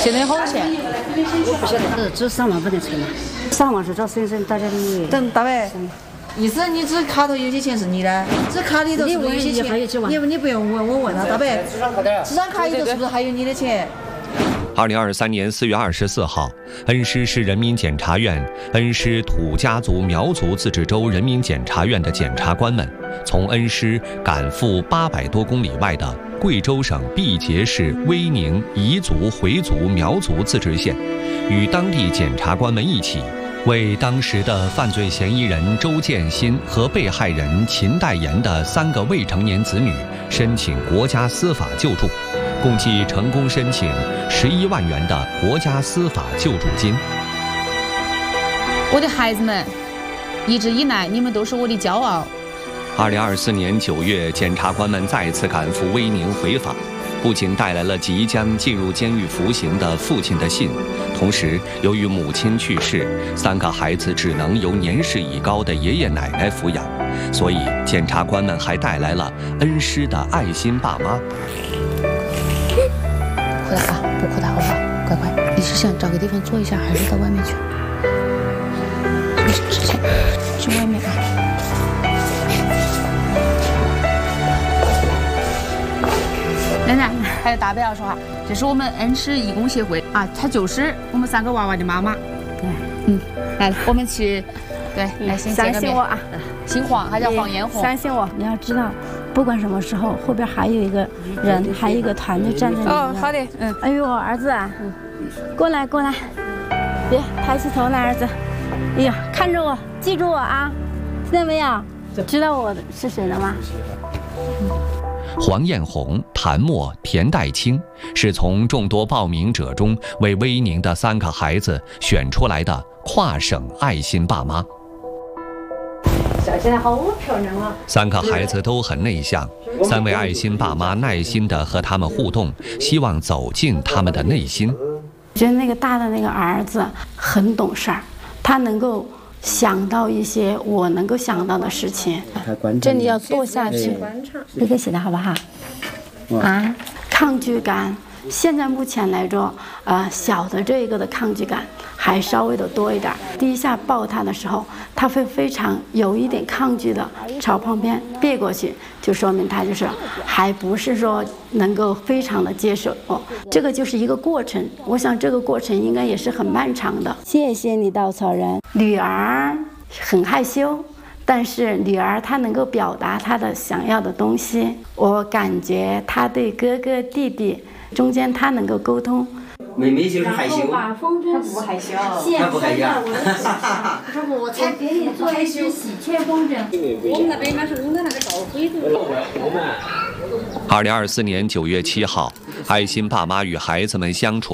现在有好多钱？ 我不晓得，只3万不能存嘛。3万是找孙大家的。 等大白，意思你只卡头有些钱是你的，这卡里头是不是有些钱？你不用问，我问了，大白，这张卡里头是不是还有你的钱 ？2023年4月24号，恩施市人民检察院、恩施土家族苗族自治州人民检察院的检察官们，从恩施赶赴800多公里外的贵州省毕节市威宁彝族回族苗族自治县，与当地检察官们一起，为当时的犯罪嫌疑人周建新和被害人秦代言的3个未成年子女申请国家司法救助，共计成功申请11万元的国家司法救助金。 我的孩子们，一直以来你们都是我的骄傲。 2024年9月，检察官们再次赶赴威宁回访，不仅带来了即将进入监狱服刑的父亲的信，同时由于母亲去世，3个孩子只能由年事已高的爷爷奶奶抚养，所以检察官们还带来了恩施的爱心爸妈。 回来啊，不哭大好不好？乖乖，你是想找个地方坐一下，还是到外面去？去外面啊。奶奶，还有大伯要说哈，这是我们恩施义工协会啊，她就是我们3个娃娃的妈妈。对，来了，我们去，对，来先见个面。 相信我啊， 姓黄，还叫黄艳红。 相信我，你要知道，不管什么时候，后边还有一个人，还有一个团队站在你。 哦，好的， 哎呦，儿子啊，过来过来，别抬起头来，儿子。哎呀，看着我，记住我啊，听到没有？知道我是谁了吗？ 黄艳红、谭默、田代清是从众多报名者中为威宁的3个孩子选出来的跨省爱心爸妈。 小现在好漂亮啊 ！3个孩子都很内向，3位爱心爸妈耐心地和他们互动，希望走进他们的内心。 觉得那个大的那个儿子很懂事儿，他能够想到一些我能够想到的事情。这里要坐下去，这个写的好不好？啊，抗拒感，现在目前来说，小的这个的抗拒感还稍微的多一点。第一下抱他的时候，他会非常有一点抗拒的朝旁边别过去，就说明他就是还不是说能够非常的接受。这个就是一个过程，我想这个过程应该也是很漫长的。谢谢你，稻草人。女儿很害羞，但是女儿她能够表达她的想要的东西，我感觉她对哥哥弟弟中间她能够沟通。 妹妹就是害羞， 她不害羞， 她不害羞。 师傅，我才给你做一支喜鹊风筝。我们那边应该是我们那个招灰度。 2024年9月7号，爱心爸妈与孩子们相处